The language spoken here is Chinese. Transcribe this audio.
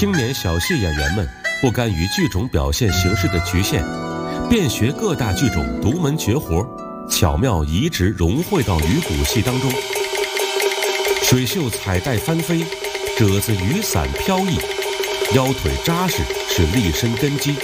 青年小戏演员们不甘于剧种表现形式的局限，遍学各大剧种独门绝活，巧妙移植融汇到鱼骨戏当中。水袖彩带翻飞，褶子雨伞飘逸，腰腿扎实是立身根基。